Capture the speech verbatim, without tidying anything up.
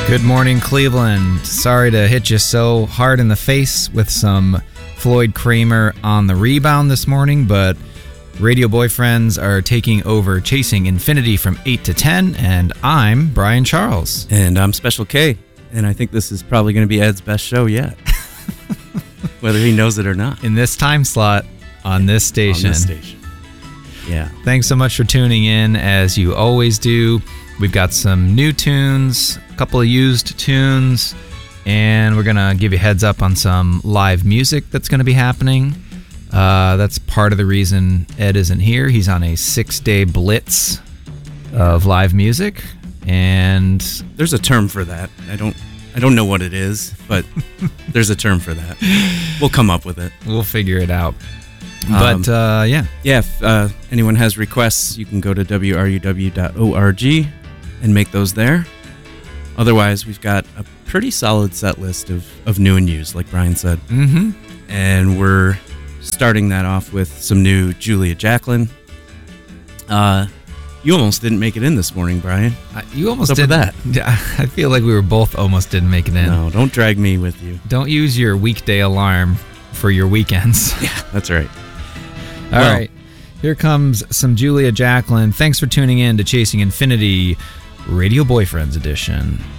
Good morning, Cleveland. Sorry to hit you so hard in the face with some Floyd Kramer on the rebound this morning, but Radio Boyfriends are taking over Chasing Infinity from eight to ten, and I'm Brian Charles. And I'm Special K, and I think this is probably going to be Ed's best show yet, whether he knows it or not. In this time slot, on this station. On this station. Yeah. Thanks so much for tuning in, as you always do. We've got some new tunes, a couple of used tunes, and we're going to give you a heads up on some live music that's going to be happening. Uh, that's part of the reason Ed isn't here. He's on a six-day blitz of live music, and there's a term for that. I don't I don't know what it is, but there's a term for that. We'll come up with it. We'll figure it out. But, um, uh, yeah. Yeah, if uh, anyone has requests, you can go to w r u w dot org and make those there. Otherwise, we've got a pretty solid set list of, of new and used, like Brian said. Mm-hmm. And we're starting that off with some new Julia Jacklin. Uh, you almost didn't make it in this morning, Brian. Uh, you almost What's did that. I feel like we were both almost didn't make it in. No, don't drag me with you. Don't use your weekday alarm for your weekends. Yeah, that's right. All well, right. Here comes some Julia Jacklin. Thanks for tuning in to Chasing Infinity, Radio Boyfriends edition.